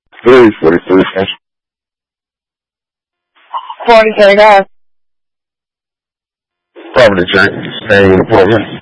43 cents. 43 guys. Property check. Staying with the program.